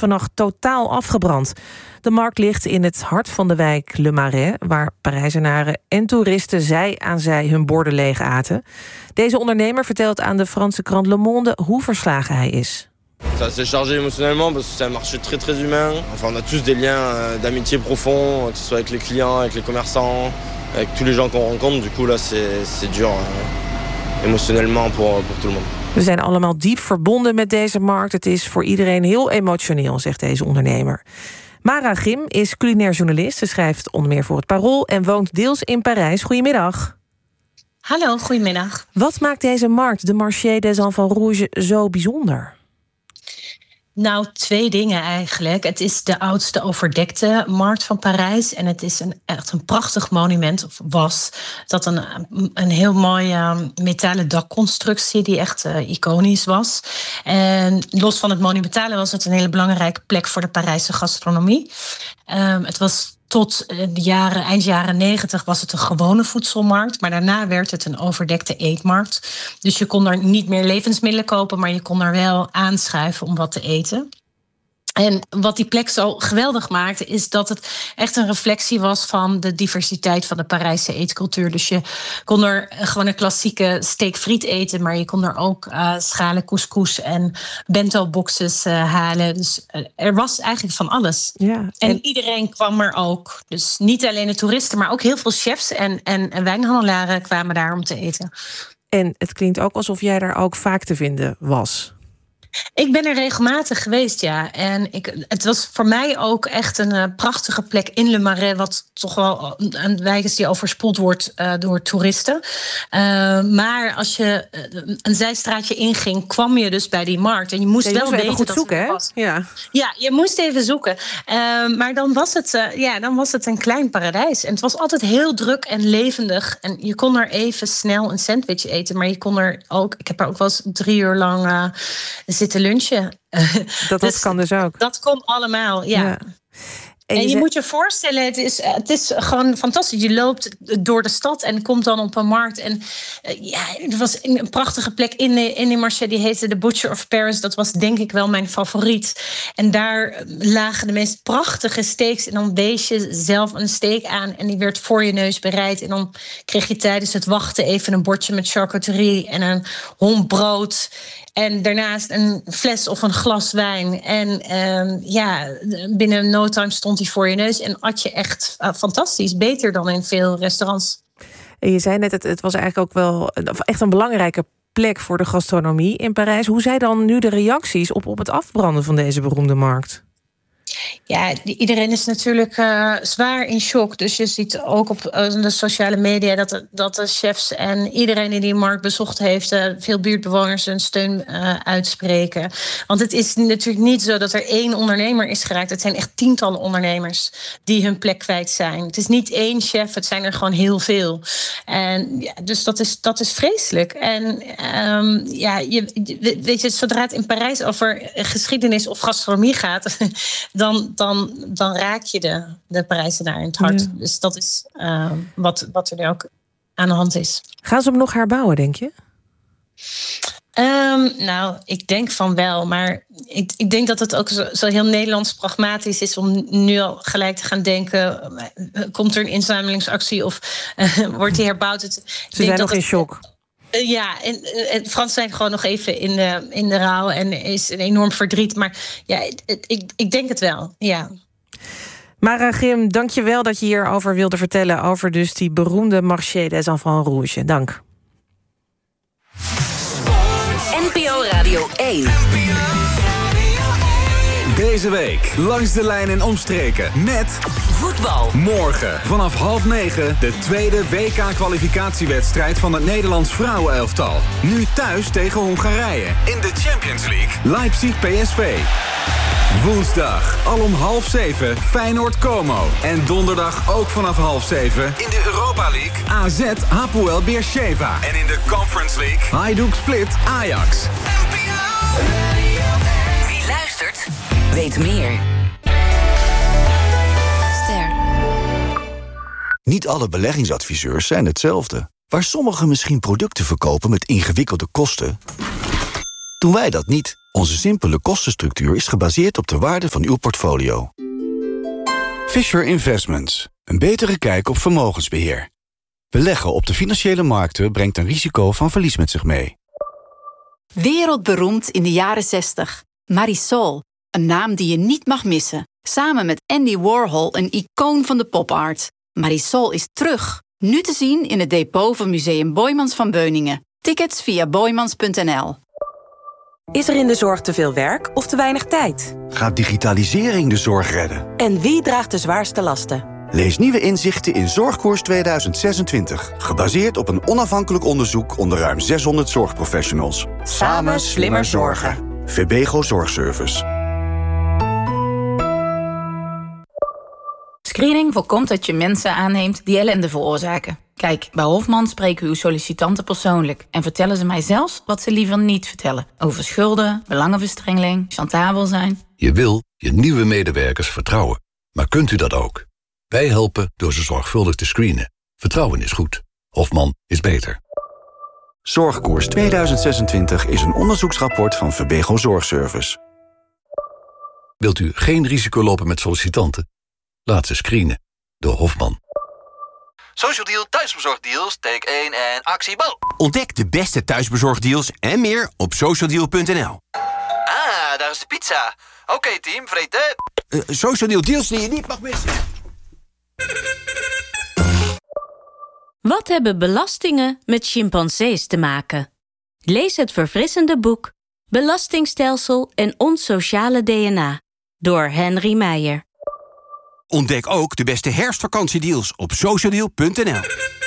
vannacht totaal afgebrand. De markt ligt in het hart van de wijk Le Marais, waar Parijzenaren en toeristen zij aan zij hun borden leeg aten. Deze ondernemer vertelt aan de Franse krant Le Monde hoe verslagen hij is. C'est assez chargé émotionnellement parce que c'est un marché très très humain. Enfin, on a tous des liens d'amitié profonds, que ce soit avec les clients, avec les commerçants, avec tous les gens qu'on rencontre. Du coup là c'est dur émotionnellement pour tout le monde. We zijn allemaal diep verbonden met deze markt. Het is voor iedereen heel emotioneel, zegt deze ondernemer. Mara Gim is culinair journalist. Ze schrijft onder meer voor het Parool en woont deels in Parijs. Goedemiddag. Hallo, goedemiddag. Wat maakt deze markt, de Marché des Enfants Rouges, zo bijzonder? Nou, 2 dingen eigenlijk. Het is de oudste overdekte markt van Parijs. En het is echt een prachtig monument, of was. Dat een heel mooie metalen dakconstructie die echt iconisch was. En los van het monumentale was het een hele belangrijke plek voor de Parijse gastronomie. Het was tot eind jaren 90 was het een gewone voedselmarkt. Maar daarna werd het een overdekte eetmarkt. Dus je kon er niet meer levensmiddelen kopen, maar je kon er wel aanschuiven om wat te eten. En wat die plek zo geweldig maakte, is dat het echt een reflectie was van de diversiteit van de Parijse eetcultuur. Dus je kon er gewoon een klassieke steak friet eten, maar je kon er ook schalen couscous en bento-boxes halen. Dus er was eigenlijk van alles. Ja, en iedereen kwam er ook. Dus niet alleen de toeristen, maar ook heel veel chefs en wijnhandelaren kwamen daar om te eten. En het klinkt ook alsof jij daar ook vaak te vinden was. Ik ben er regelmatig geweest, ja. En het was voor mij ook echt een prachtige plek in Le Marais, wat toch wel een wijk is die overspoeld wordt door toeristen. Maar als je een zijstraatje inging, kwam je dus bij die markt. En je moest wel weten goed dat zoeken, het hè? was. Ja, je moest even zoeken. Maar dan was het een klein paradijs. En het was altijd heel druk en levendig. En je kon er even snel een sandwich eten, maar je kon er ook. Ik heb er ook wel eens 3 uur lang zitten lunchen. Dat kan dus ook. Dat kon allemaal, ja. En je moet je voorstellen, het is gewoon fantastisch. Je loopt door de stad en komt dan op een markt. En er was een prachtige plek in die marché, die heette The Butcher of Paris. Dat was denk ik wel mijn favoriet. En daar lagen de meest prachtige steaks. En dan wees je zelf een steak aan en die werd voor je neus bereid. En dan kreeg je tijdens het wachten even een bordje met charcuterie en een homp brood. En daarnaast een fles of een glas wijn. En binnen no time stond hij voor je neus. En at je echt fantastisch. Beter dan in veel restaurants. En je zei net, het was eigenlijk ook wel echt een belangrijke plek voor de gastronomie in Parijs. Hoe zijn dan nu de reacties op het afbranden van deze beroemde markt? Ja, iedereen is natuurlijk zwaar in shock. Dus je ziet ook op de sociale media dat de chefs en iedereen die die markt bezocht heeft, veel buurtbewoners hun steun uitspreken. Want het is natuurlijk niet zo dat er 1 ondernemer is geraakt. Het zijn echt tientallen ondernemers die hun plek kwijt zijn. Het is niet 1 chef, het zijn er gewoon heel veel. En dus dat is vreselijk. En weet je, zodra het in Parijs over geschiedenis of gastronomie gaat, dan raak je de Parijzenaar in het hart. Ja. Dus dat is wat er nu ook aan de hand is. Gaan ze hem nog herbouwen, denk je? Nou, ik denk van wel. Maar ik denk dat het ook zo heel Nederlands pragmatisch is om nu al gelijk te gaan denken, komt er een inzamelingsactie of wordt die herbouwd? Ze zijn nog in shock. En Frans zijn gewoon nog even in de rouw en is een enorm verdriet. Maar ja, ik denk het wel, ja. Mara Gim, dank je wel dat je hierover wilde vertellen, over dus die beroemde Marché des Enfants Rouges. Dank. NPO Radio 1. Deze week langs de lijn en omstreken met voetbal. Morgen vanaf 8:30 de tweede WK-kwalificatiewedstrijd van het Nederlands vrouwenelftal. Nu thuis tegen Hongarije in de Champions League. Leipzig PSV. Woensdag al om 6:30 Feyenoord Como. En donderdag ook vanaf 6:30 in de Europa League AZ Hapoel Beersheva. En in de Conference League Hajduk Split Ajax. Wie luistert, weet meer. Ster. Niet alle beleggingsadviseurs zijn hetzelfde. Waar sommigen misschien producten verkopen met ingewikkelde kosten, doen wij dat niet. Onze simpele kostenstructuur is gebaseerd op de waarde van uw portfolio. Fisher Investments. Een betere kijk op vermogensbeheer. Beleggen op de financiële markten brengt een risico van verlies met zich mee. Wereldberoemd in de jaren 60. Marisol, een naam die je niet mag missen. Samen met Andy Warhol, een icoon van de popart. Marisol is terug. Nu te zien in het depot van Museum Boijmans van Beuningen. Tickets via boijmans.nl. Is er in de zorg te veel werk of te weinig tijd? Gaat digitalisering de zorg redden? En wie draagt de zwaarste lasten? Lees nieuwe inzichten in Zorgkoers 2026. Gebaseerd op een onafhankelijk onderzoek onder ruim 600 zorgprofessionals. Samen slimmer zorgen. Verbego Zorgservice. Screening voorkomt dat je mensen aanneemt die ellende veroorzaken. Kijk, bij Hofman spreken uw sollicitanten persoonlijk en vertellen ze mij zelfs wat ze liever niet vertellen. Over schulden, belangenverstrengeling, chantabel zijn. Je wil je nieuwe medewerkers vertrouwen. Maar kunt u dat ook? Wij helpen door ze zorgvuldig te screenen. Vertrouwen is goed. Hofman is beter. Zorgkoers 2026 is een onderzoeksrapport van Verbego Zorgservice. Wilt u geen risico lopen met sollicitanten? Laat ze screenen door Hofman. Social Deal thuisbezorgdeals, take 1 en actie, bal. Ontdek de beste thuisbezorgdeals en meer op socialdeal.nl. Ah, daar is de pizza. Oké, team, vreten. Social Deal deals die je niet mag missen. Wat hebben belastingen met chimpansees te maken? Lees het verfrissende boek Belastingstelsel en ons sociale DNA door Henry Meijer. Ontdek ook de beste herfstvakantiedeals op socialdeal.nl.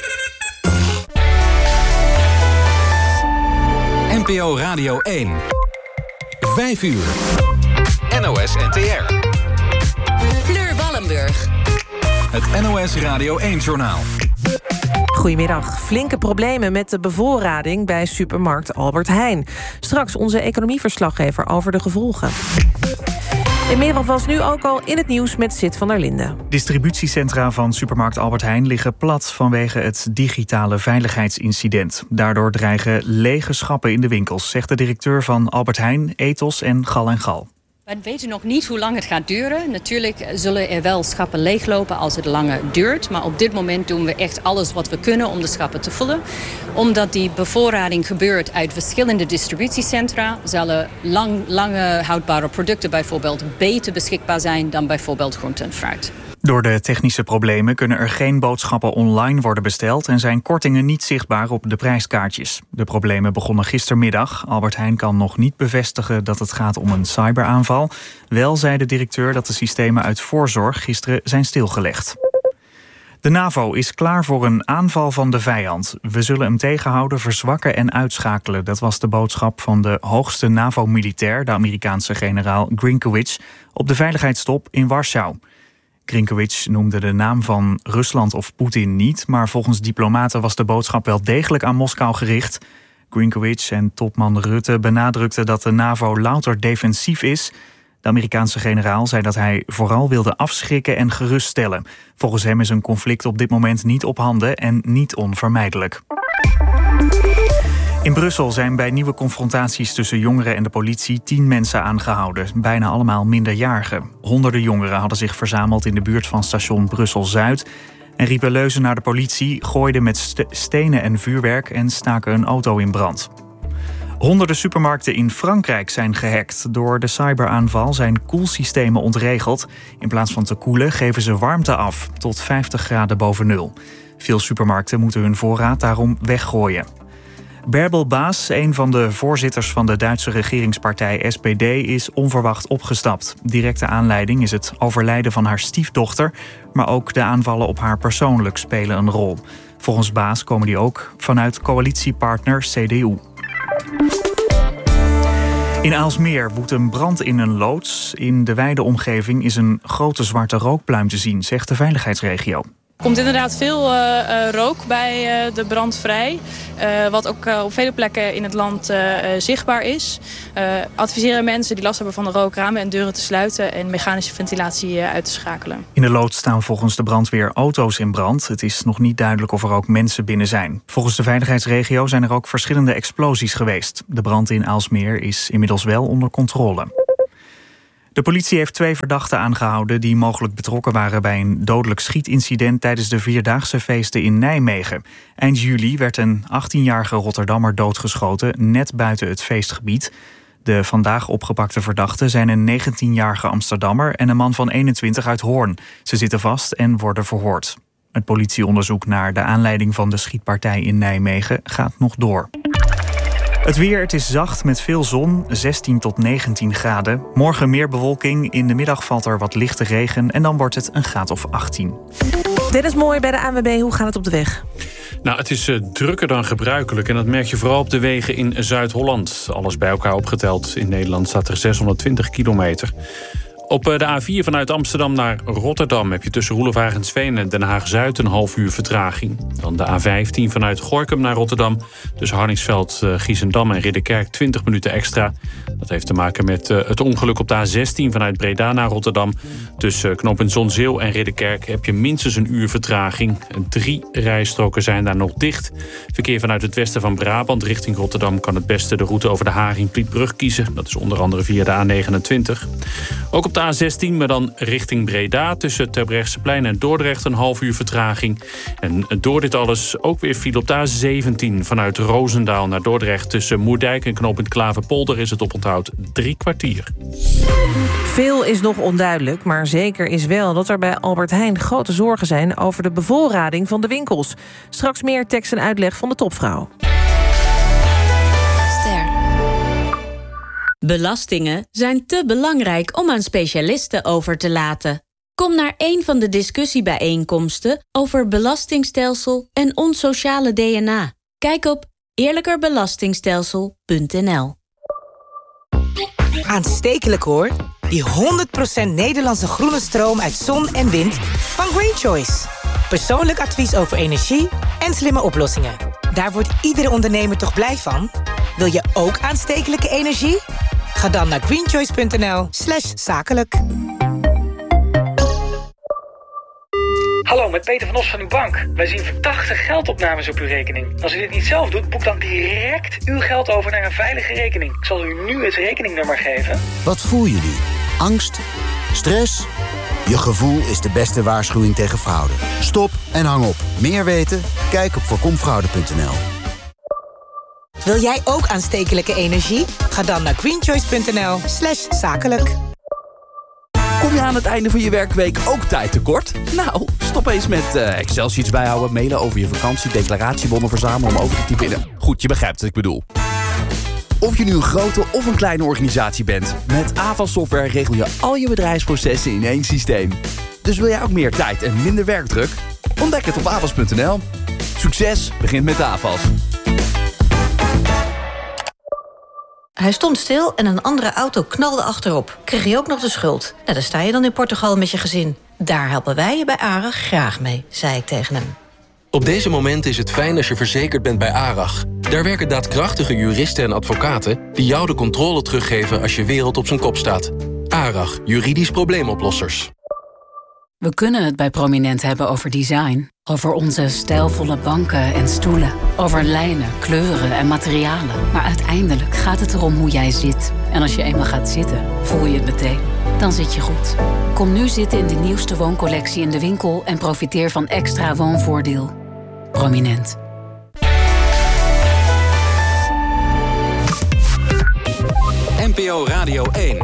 NPO Radio 1. 5 uur. NOS NTR. Fleur Wallenburg. Het NOS Radio 1-journaal. Goedemiddag. Flinke problemen met de bevoorrading bij supermarkt Albert Heijn. Straks onze economieverslaggever over de gevolgen. En meer alvast nu ook al in het nieuws met Sid van der Linden. Distributiecentra van supermarkt Albert Heijn liggen plat vanwege het digitale veiligheidsincident. Daardoor dreigen lege schappen in de winkels, zegt de directeur van Albert Heijn, Ethos en Gal en Gal. We weten nog niet hoe lang het gaat duren. Natuurlijk zullen er wel schappen leeglopen als het langer duurt. Maar op dit moment doen we echt alles wat we kunnen om de schappen te vullen. Omdat die bevoorrading gebeurt uit verschillende distributiecentra, zullen lange houdbare producten bijvoorbeeld beter beschikbaar zijn dan bijvoorbeeld groente en fruit. Door de technische problemen kunnen er geen boodschappen online worden besteld en zijn kortingen niet zichtbaar op de prijskaartjes. De problemen begonnen gistermiddag. Albert Heijn kan nog niet bevestigen dat het gaat om een cyberaanval. Wel zei de directeur dat de systemen uit voorzorg gisteren zijn stilgelegd. De NAVO is klaar voor een aanval van de vijand. We zullen hem tegenhouden, verzwakken en uitschakelen. Dat was de boodschap van de hoogste NAVO-militair, de Amerikaanse generaal Grinkewitsch, op de veiligheidstop in Warschau. Grinkewitsch noemde de naam van Rusland of Poetin niet, maar volgens diplomaten was de boodschap wel degelijk aan Moskou gericht. Grinkewitsch en topman Rutte benadrukten dat de NAVO louter defensief is. De Amerikaanse generaal zei dat hij vooral wilde afschrikken en geruststellen. Volgens hem is een conflict op dit moment niet op handen en niet onvermijdelijk. In Brussel zijn bij nieuwe confrontaties tussen jongeren en de politie 10 mensen aangehouden. Bijna allemaal minderjarigen. Honderden jongeren hadden zich verzameld in de buurt van station Brussel-Zuid en riepen leuzen naar de politie, gooiden met stenen en vuurwerk en staken een auto in brand. Honderden supermarkten in Frankrijk zijn gehackt. Door de cyberaanval zijn koelsystemen ontregeld. In plaats van te koelen geven ze warmte af, tot 50 graden boven nul. Veel supermarkten moeten hun voorraad daarom weggooien. Bärbel Baas, een van de voorzitters van de Duitse regeringspartij SPD, is onverwacht opgestapt. Directe aanleiding is het overlijden van haar stiefdochter, maar ook de aanvallen op haar persoonlijk spelen een rol. Volgens Baas komen die ook vanuit coalitiepartner CDU. In Aalsmeer woedt een brand in een loods. In de wijde omgeving is een grote zwarte rookpluim te zien, zegt de veiligheidsregio. komt inderdaad veel rook bij de brand vrij. Wat ook op vele plekken in het land zichtbaar is. Adviseren mensen die last hebben van de rook ramen en deuren te sluiten en mechanische ventilatie uit te schakelen. In de loods staan volgens de brandweer auto's in brand. Het is nog niet duidelijk of er ook mensen binnen zijn. Volgens de veiligheidsregio zijn er ook verschillende explosies geweest. De brand in Aalsmeer is inmiddels wel onder controle. De politie heeft 2 verdachten aangehouden die mogelijk betrokken waren bij een dodelijk schietincident tijdens de Vierdaagse feesten in Nijmegen. Eind juli werd een 18-jarige Rotterdammer doodgeschoten net buiten het feestgebied. De vandaag opgepakte verdachten zijn een 19-jarige Amsterdammer en een man van 21 uit Hoorn. Ze zitten vast en worden verhoord. Het politieonderzoek naar de aanleiding van de schietpartij in Nijmegen gaat nog door. Het weer, het is zacht met veel zon, 16 tot 19 graden. Morgen meer bewolking, in de middag valt er wat lichte regen en dan wordt het een graad of 18. Dennis Mooi bij de ANWB, hoe gaat het op de weg? Nou, het is drukker dan gebruikelijk en dat merk je vooral op de wegen in Zuid-Holland. Alles bij elkaar opgeteld. In Nederland staat er 620 kilometer. Op de A4 vanuit Amsterdam naar Rotterdam heb je tussen Roelevarensveen en Den Haag-Zuid een half uur vertraging. Dan de A15 vanuit Gorinchem naar Rotterdam. Tussen Harningsveld, Giesendam en Ridderkerk 20 minuten extra. Dat heeft te maken met het ongeluk op de A16 vanuit Breda naar Rotterdam. Tussen knooppunt Zonzeel en Ridderkerk heb je minstens een uur vertraging. 3 rijstroken zijn daar nog dicht. Verkeer vanuit het westen van Brabant richting Rotterdam kan het beste de route over de Haringvlietbrug kiezen. Dat is onder andere via de A29. Ook op de A16, maar dan richting Breda. Tussen Terbrechtseplein en Dordrecht een half uur vertraging. En door dit alles ook weer file op de A17 vanuit Roosendaal naar Dordrecht. Tussen Moerdijk en knooppunt Klaverpolder is het oponthoud 3 kwartier. Veel is nog onduidelijk, maar zeker is wel dat er bij Albert Heijn grote zorgen zijn over de bevoorrading van de winkels. Straks meer tekst en uitleg van de topvrouw. Belastingen zijn te belangrijk om aan specialisten over te laten. Kom naar een van de discussiebijeenkomsten over belastingstelsel en ons sociale DNA. Kijk op eerlijkerbelastingstelsel.nl. Aanstekelijk hoor. Die 100% Nederlandse groene stroom uit zon en wind van Green Choice. Persoonlijk advies over energie en slimme oplossingen. Daar wordt iedere ondernemer toch blij van? Wil je ook aanstekelijke energie? Ga dan naar greenchoice.nl/zakelijk. Hallo, met Peter van Os van uw bank. Wij zien verdachte geldopnames op uw rekening. Als u dit niet zelf doet, boek dan direct uw geld over naar een veilige rekening. Ik zal u nu het rekeningnummer geven. Wat voel je nu? Angst? Stress? Je gevoel is de beste waarschuwing tegen fraude. Stop en hang op. Meer weten? Kijk op voorkomfraude.nl. Wil jij ook aanstekelijke energie? Ga dan naar greenchoice.nl/zakelijk. Kom je aan het einde van je werkweek ook tijd tekort? Nou, stop eens met Excel-sheets bijhouden, mailen over je vakantie, declaratiebonnen verzamelen om over te typen. Goed, je begrijpt wat ik bedoel. Of je nu een grote of een kleine organisatie bent, met Avas Software regel je al je bedrijfsprocessen in één systeem. Dus wil jij ook meer tijd en minder werkdruk? Ontdek het op avas.nl. Succes begint met Avas. Hij stond stil en een andere auto knalde achterop. Kreeg je ook nog de schuld? Nou, daar sta je dan in Portugal met je gezin. Daar helpen wij je bij ARAG graag mee, zei ik tegen hem. Op deze moment is het fijn als je verzekerd bent bij ARAG. Daar werken daadkrachtige juristen en advocaten die jou de controle teruggeven als je wereld op zijn kop staat. ARAG, juridisch probleemoplossers. We kunnen het bij Prominent hebben over design. Over onze stijlvolle banken en stoelen. Over lijnen, kleuren en materialen. Maar uiteindelijk gaat het erom hoe jij zit. En als je eenmaal gaat zitten, voel je het meteen. Dan zit je goed. Kom nu zitten in de nieuwste wooncollectie in de winkel en profiteer van extra woonvoordeel. Prominent. NPO Radio 1.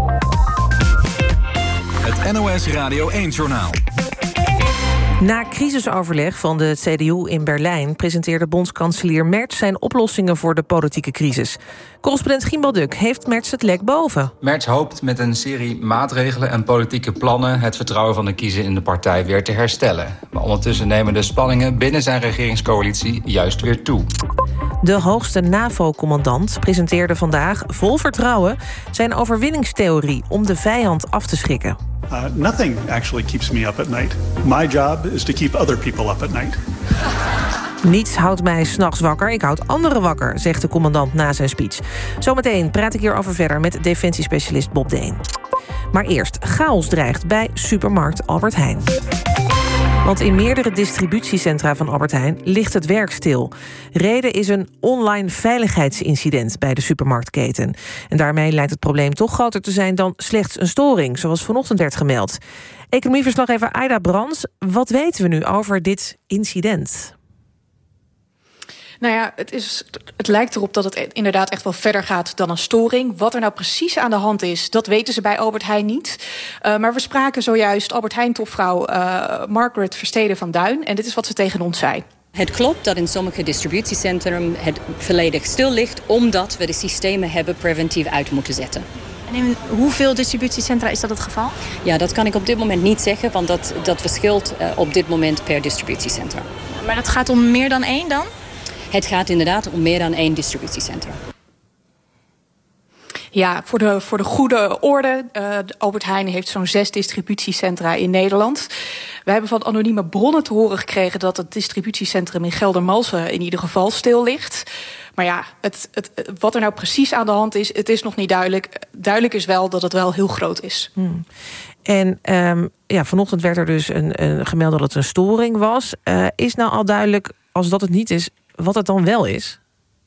Het NOS Radio 1-journaal. Na crisisoverleg van de CDU in Berlijn presenteerde bondskanselier Merz zijn oplossingen voor de politieke crisis. Correspondent Gimbal Duk, heeft Merz het lek boven? Merz hoopt met een serie maatregelen en politieke plannen het vertrouwen van de kiezer in de partij weer te herstellen. Maar ondertussen nemen de spanningen binnen zijn regeringscoalitie juist weer toe. De hoogste NAVO-commandant presenteerde vandaag vol vertrouwen zijn overwinningstheorie om de vijand af te schrikken. Nothing actually keeps me up at night. My job is to keep other people up at night. Niets houdt mij 's nachts wakker, ik houd anderen wakker, zegt de commandant na zijn speech. Zometeen praat ik hierover verder met defensiespecialist Bob Deen. Maar eerst, chaos dreigt bij supermarkt Albert Heijn. Want in meerdere distributiecentra van Albert Heijn ligt het werk stil. Reden is een online veiligheidsincident bij de supermarktketen. En daarmee lijkt het probleem toch groter te zijn dan slechts een storing, zoals vanochtend werd gemeld. Economieverslaggever Aida Brands, wat weten we nu over dit incident? Nou ja, het lijkt erop dat het inderdaad echt wel verder gaat dan een storing. Wat er nou precies aan de hand is, dat weten ze bij Albert Heijn niet. Maar we spraken zojuist Albert Heijn-topvrouw Margaret Versteden van Duin. En dit is wat ze tegen ons zei. Het klopt dat in sommige distributiecentrum het volledig stil ligt, omdat we de systemen hebben preventief uit moeten zetten. En in hoeveel distributiecentra is dat het geval? Ja, dat kan ik op dit moment niet zeggen, want dat verschilt op dit moment per distributiecentrum. Maar dat gaat om meer dan één dan? Het gaat inderdaad om meer dan 1 distributiecentrum. Ja, voor de goede orde. Albert Heijn heeft zo'n 6 distributiecentra in Nederland. We hebben van anonieme bronnen te horen gekregen dat het distributiecentrum in Geldermalsen in ieder geval stil ligt. Maar ja, wat er nou precies aan de hand is, het is nog niet duidelijk. Duidelijk is wel dat het wel heel groot is. En vanochtend werd er dus gemeld dat het een storing was. Is nou al duidelijk, als dat het niet is, wat het dan wel is?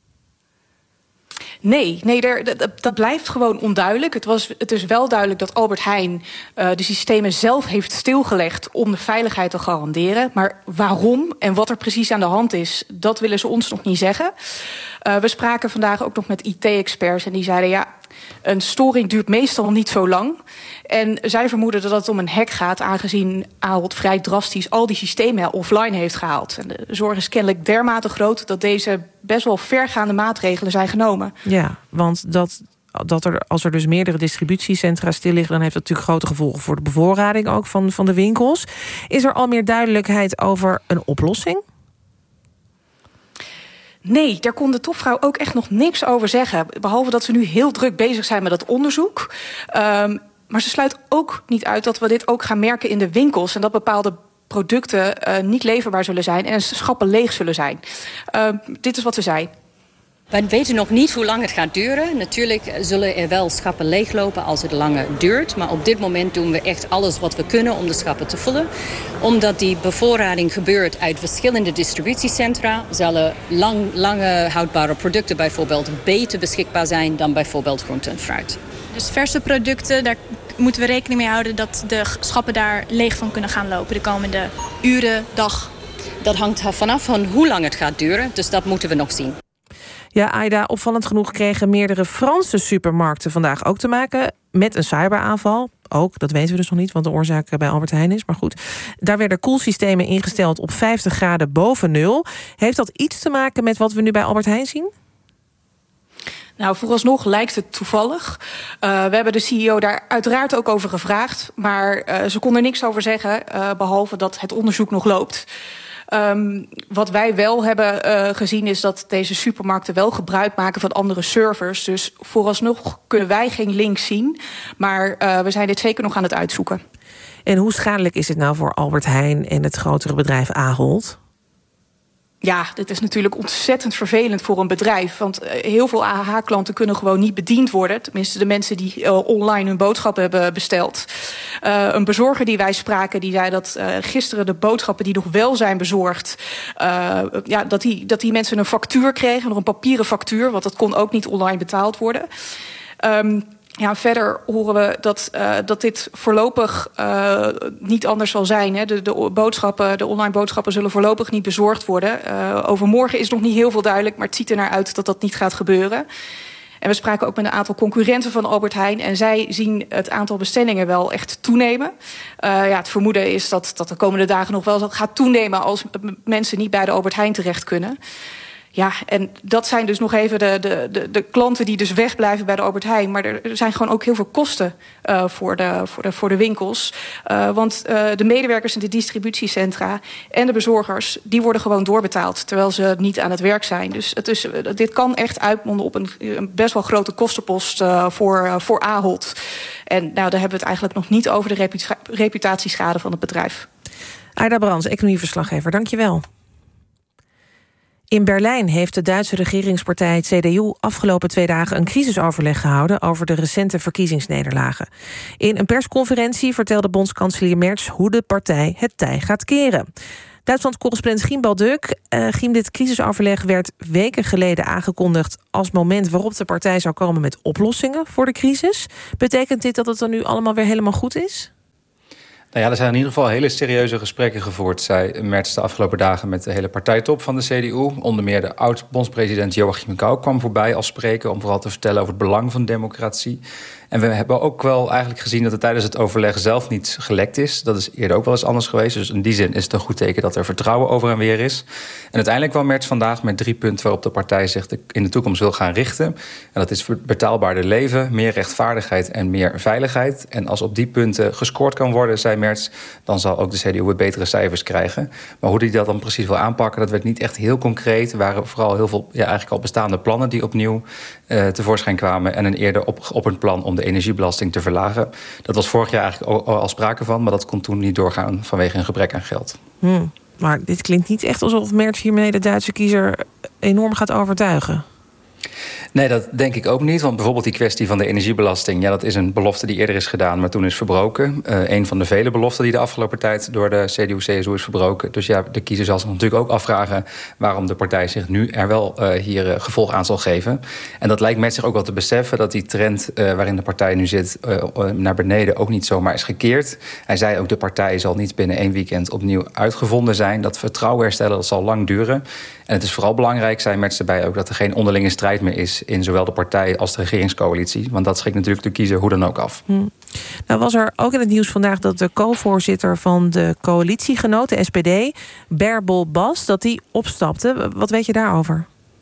Nee, dat blijft gewoon onduidelijk. Het is wel duidelijk dat Albert Heijn de systemen zelf heeft stilgelegd om de veiligheid te garanderen. Maar waarom en wat er precies aan de hand is, dat willen ze ons nog niet zeggen. We spraken vandaag ook nog met IT-experts en die zeiden ja, een storing duurt meestal niet zo lang. En zij vermoeden dat het om een hack gaat, aangezien Ahold vrij drastisch al die systemen offline heeft gehaald. En de zorg is kennelijk dermate groot dat deze best wel vergaande maatregelen zijn genomen. Ja, want als er dus meerdere distributiecentra stil liggen, dan heeft dat natuurlijk grote gevolgen voor de bevoorrading ook van de winkels. Is er al meer duidelijkheid over een oplossing? Nee, daar kon de topvrouw ook echt nog niks over zeggen. Behalve dat ze nu heel druk bezig zijn met dat onderzoek. Maar ze sluit ook niet uit dat we dit ook gaan merken in de winkels. En dat bepaalde producten niet leverbaar zullen zijn en schappen leeg zullen zijn. Dit is wat ze zei. Wij weten nog niet hoe lang het gaat duren. Natuurlijk zullen er wel schappen leeglopen als het langer duurt. Maar op dit moment doen we echt alles wat we kunnen om de schappen te vullen. Omdat die bevoorrading gebeurt uit verschillende distributiecentra, zullen lange houdbare producten bijvoorbeeld beter beschikbaar zijn dan bijvoorbeeld groente en fruit. Dus verse producten, daar moeten we rekening mee houden dat de schappen daar leeg van kunnen gaan lopen de komende uren, dag. Dat hangt vanaf van hoe lang het gaat duren, dus dat moeten we nog zien. Ja, Aida, opvallend genoeg kregen meerdere Franse supermarkten vandaag ook te maken met een cyberaanval. Ook, dat weten we dus nog niet, want de oorzaak bij Albert Heijn is. Maar goed, daar werden koelsystemen ingesteld op 50 graden boven nul. Heeft dat iets te maken met wat we nu bij Albert Heijn zien? Nou, vooralsnog lijkt het toevallig. We hebben de CEO daar uiteraard ook over gevraagd. Maar ze kon er niks over zeggen, behalve dat het onderzoek nog loopt. Wat wij wel hebben gezien is dat deze supermarkten wel gebruik maken van andere servers. Dus vooralsnog kunnen wij geen link zien. Maar we zijn dit zeker nog aan het uitzoeken. En hoe schadelijk is het nou voor Albert Heijn en het grotere bedrijf Ahold? Ja, dit is natuurlijk ontzettend vervelend voor een bedrijf. Want heel veel AH-klanten kunnen gewoon niet bediend worden. Tenminste, de mensen die online hun boodschappen hebben besteld. Een bezorger die wij spraken, die zei dat gisteren de boodschappen die nog wel zijn bezorgd, dat die mensen een factuur kregen, nog een papieren factuur, want dat kon ook niet online betaald worden. Verder horen we dat dit voorlopig niet anders zal zijn. Hè. De online boodschappen zullen voorlopig niet bezorgd worden. Overmorgen is nog niet heel veel duidelijk, maar het ziet er naar uit dat dat niet gaat gebeuren. En we spraken ook met een aantal concurrenten van Albert Heijn en zij zien het aantal bestellingen wel echt toenemen. Het vermoeden is dat de komende dagen nog wel gaat toenemen als mensen niet bij de Albert Heijn terecht kunnen. Ja, en dat zijn dus nog even de klanten die dus wegblijven bij de Albert Heijn. Maar er zijn gewoon ook heel veel kosten voor de winkels. Want de medewerkers in de distributiecentra en de bezorgers, die worden gewoon doorbetaald, terwijl ze niet aan het werk zijn. Dus dit kan echt uitmonden op een best wel grote kostenpost voor Ahold. En nou, daar hebben we het eigenlijk nog niet over de reputatieschade van het bedrijf. Aida Brands, economieverslaggever, dank je wel. In Berlijn heeft de Duitse regeringspartij CDU afgelopen 2 dagen een crisisoverleg gehouden over de recente verkiezingsnederlagen. In een persconferentie vertelde bondskanselier Merz hoe de partij het tij gaat keren. Duitsland-correspondent Giem Balduk. Giem, dit crisisoverleg werd weken geleden aangekondigd als moment waarop de partij zou komen met oplossingen voor de crisis. Betekent dit dat het er nu allemaal weer helemaal goed is? Nou ja, er zijn in ieder geval hele serieuze gesprekken gevoerd, zei Merz de afgelopen dagen met de hele partijtop van de CDU. Onder meer de oud-bondspresident Joachim Gauck kwam voorbij als spreker om vooral te vertellen over het belang van democratie. En we hebben ook wel eigenlijk gezien dat er tijdens het overleg zelf niets gelekt is. Dat is eerder ook wel eens anders geweest. Dus in die zin is het een goed teken dat er vertrouwen over en weer is. En uiteindelijk kwam Merz vandaag met 3 punten waarop de partij zich in de toekomst wil gaan richten. En dat is betaalbaarder leven, meer rechtvaardigheid en meer veiligheid. En als op die punten gescoord kan worden, zei Merz, dan zal ook de CDU weer betere cijfers krijgen. Maar hoe hij dat dan precies wil aanpakken, dat werd niet echt heel concreet. Er waren vooral heel veel eigenlijk al bestaande plannen die opnieuw tevoorschijn kwamen. En een eerder op een plan om de energiebelasting te verlagen. Dat was vorig jaar eigenlijk al sprake van, maar dat kon toen niet doorgaan vanwege een gebrek aan geld. Maar dit klinkt niet echt alsof Merz hiermee de Duitse kiezer enorm gaat overtuigen. Nee, dat denk ik ook niet. Want bijvoorbeeld die kwestie van de energiebelasting, ja, dat is een belofte die eerder is gedaan, maar toen is verbroken. Een van de vele beloften die de afgelopen tijd door de CDU-CSU is verbroken. Dus ja, de kiezer zal zich natuurlijk ook afvragen waarom de partij zich nu er wel hier gevolg aan zal geven. En dat lijkt met zich ook wel te beseffen, dat die trend waarin de partij nu zit naar beneden ook niet zomaar is gekeerd. Hij zei ook, de partij zal niet binnen 1 weekend opnieuw uitgevonden zijn. Dat vertrouwen herstellen, dat zal lang duren. En het is vooral belangrijk, zei Merz erbij ook, dat er geen onderlinge strijd meer is in zowel de partij als de regeringscoalitie. Want dat schrikt natuurlijk de kiezer hoe dan ook af. Nou was er ook in het nieuws vandaag dat de co-voorzitter van de coalitiegenoot, de SPD, Berbel Bas, dat die opstapte. Wat weet je daarover?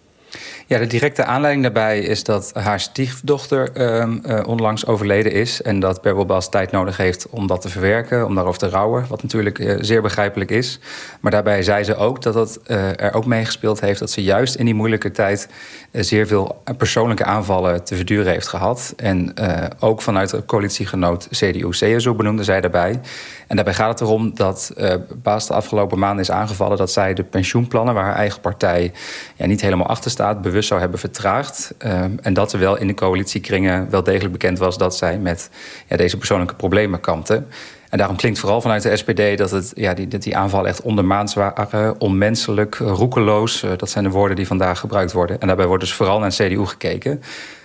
Ja, de directe aanleiding daarbij is dat haar stiefdochter onlangs overleden is. En dat Berbel Bas tijd nodig heeft om dat te verwerken, om daarover te rouwen. Wat natuurlijk zeer begrijpelijk is. Maar daarbij zei ze ook dat het er ook meegespeeld heeft dat ze juist in die moeilijke tijd zeer veel persoonlijke aanvallen te verduren heeft gehad. En ook vanuit de coalitiegenoot CDU-CSU benoemde zij daarbij. En daarbij gaat het erom dat Bas de afgelopen maanden is aangevallen dat zij de pensioenplannen waar haar eigen partij niet helemaal achter staat, bewust zou hebben vertraagd. En dat er wel in de coalitiekringen wel degelijk bekend was dat zij met deze persoonlijke problemen kampte. En daarom klinkt vooral vanuit de SPD dat die aanvallen echt ondermaats waren, onmenselijk, roekeloos. Dat zijn de woorden die vandaag gebruikt worden. En daarbij wordt dus vooral naar de CDU gekeken.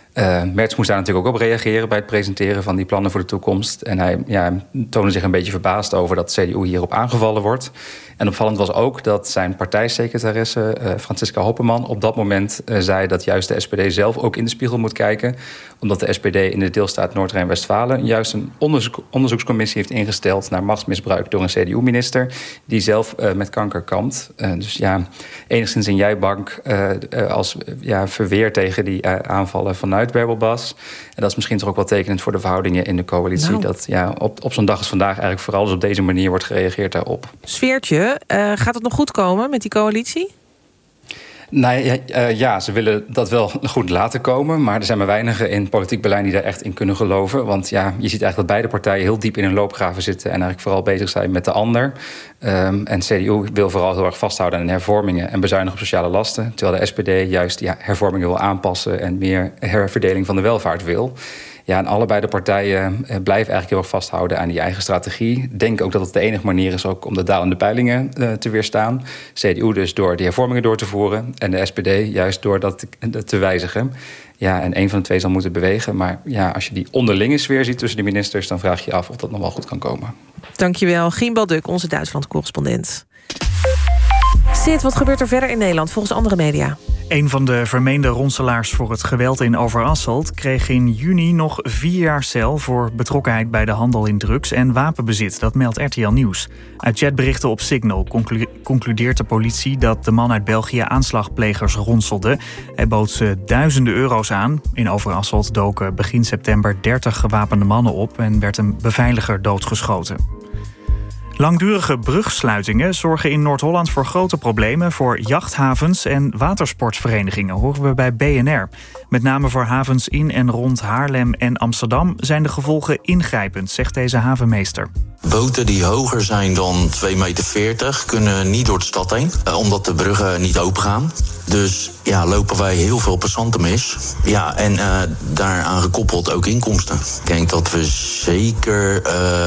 Merz moest daar natuurlijk ook op reageren bij het presenteren van die plannen voor de toekomst. En hij toonde zich een beetje verbaasd over dat de CDU hierop aangevallen wordt. En opvallend was ook dat zijn partijsecretaresse Franziska Hoppeman op dat moment zei dat juist de SPD zelf ook in de spiegel moet kijken. Omdat de SPD in de deelstaat Noord-Rijn-Westfalen juist een onderzoekscommissie heeft ingesteld naar machtsmisbruik door een CDU-minister die zelf met kanker kampt. Dus ja, enigszins een jijbank als verweer tegen die aanvallen vanuit Berbel Bas. En dat is misschien toch ook wel tekenend voor de verhoudingen in de coalitie. Nou. Dat op zo'n dag als vandaag eigenlijk vooral dus op deze manier wordt gereageerd daarop. Sfeertje, gaat het nog goed komen met die coalitie? Nou ja, ze willen dat wel goed laten komen. Maar er zijn maar weinigen in politiek Berlijn die daar echt in kunnen geloven. Want ja, je ziet eigenlijk dat beide partijen heel diep in hun loopgraven zitten en eigenlijk vooral bezig zijn met de ander. En CDU wil vooral heel erg vasthouden aan hervormingen en bezuinigen op sociale lasten. Terwijl de SPD juist die hervormingen wil aanpassen en meer herverdeling van de welvaart wil. Ja, en allebei de partijen blijven eigenlijk heel erg vasthouden aan die eigen strategie. Denk ook dat het de enige manier is ook om de dalende peilingen te weerstaan. CDU dus door die hervormingen door te voeren en de SPD juist door dat te wijzigen. Ja, en een van de twee zal moeten bewegen. Maar ja, als je die onderlinge sfeer ziet tussen de ministers, dan vraag je je af of dat nog wel goed kan komen. Dankjewel, Giem Balduk, onze Duitsland-correspondent. Sid, wat gebeurt er verder in Nederland volgens andere media? Een van de vermeende ronselaars voor het geweld in Overasselt kreeg in juni nog 4 jaar cel voor betrokkenheid bij de handel in drugs en wapenbezit. Dat meldt RTL Nieuws. Uit chatberichten op Signal concludeert de politie dat de man uit België aanslagplegers ronselde. Hij bood ze duizenden euro's aan. In Overasselt doken begin september 30 gewapende mannen op en werd een beveiliger doodgeschoten. Langdurige brugsluitingen zorgen in Noord-Holland voor grote problemen voor jachthavens en watersportverenigingen, horen we bij BNR. Met name voor havens in en rond Haarlem en Amsterdam zijn de gevolgen ingrijpend, zegt deze havenmeester. Boten die hoger zijn dan 2,40 meter kunnen niet door de stad heen, omdat de bruggen niet open gaan. Dus ja, lopen wij heel veel passanten mis. Ja, en daaraan gekoppeld ook inkomsten. Ik denk dat we zeker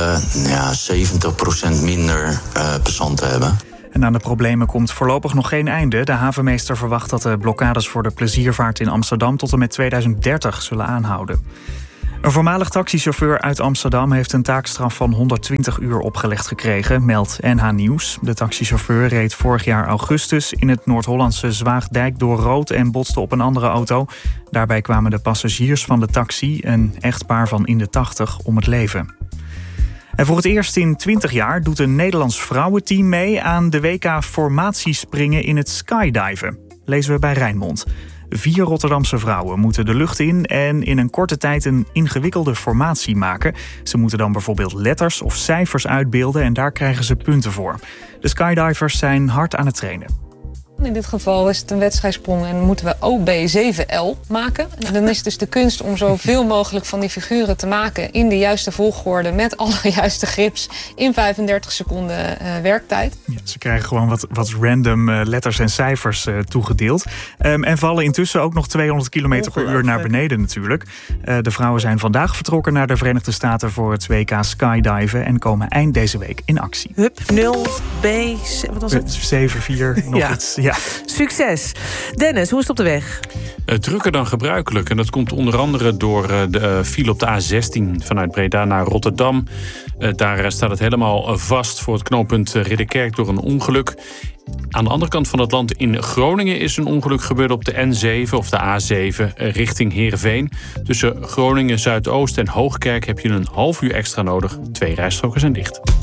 70% minder passanten hebben. En aan de problemen komt voorlopig nog geen einde. De havenmeester verwacht dat de blokkades voor de pleziervaart in Amsterdam tot en met 2030 zullen aanhouden. Een voormalig taxichauffeur uit Amsterdam heeft een taakstraf van 120 uur opgelegd gekregen, meldt NH Nieuws. De taxichauffeur reed vorig jaar augustus in het Noord-Hollandse Zwaagdijk door rood en botste op een andere auto. Daarbij kwamen de passagiers van de taxi, een echtpaar van in de 80, om het leven. En voor het eerst in 20 jaar doet een Nederlands vrouwenteam mee aan de WK formatiespringen in het skydiven. Lezen we bij Rijnmond. 4 Rotterdamse vrouwen moeten de lucht in en in een korte tijd een ingewikkelde formatie maken. Ze moeten dan bijvoorbeeld letters of cijfers uitbeelden en daar krijgen ze punten voor. De skydivers zijn hard aan het trainen. In dit geval is het een wedstrijdsprong en moeten we OB7L maken. En dan is dus de kunst om zoveel mogelijk van die figuren te maken in de juiste volgorde met alle juiste grips in 35 seconden werktijd. Ja, ze krijgen gewoon wat random letters en cijfers toegedeeld. En vallen intussen ook nog 200 km per uur naar beneden natuurlijk. De vrouwen zijn vandaag vertrokken naar de Verenigde Staten voor het WK skydiven en komen eind deze week in actie. Hup, 0, B, wat was het? 7, 4, nog iets. Ja. Succes. Dennis, hoe is het op de weg? Drukker dan gebruikelijk. En dat komt onder andere door de file op de A16 vanuit Breda naar Rotterdam. Daar staat het helemaal vast voor het knooppunt Ridderkerk door een ongeluk. Aan de andere kant van het land in Groningen is een ongeluk gebeurd op de N7 of de A7 richting Heerenveen. Tussen Groningen Zuidoost en Hoogkerk heb je een half uur extra nodig. 2 rijstroken zijn dicht.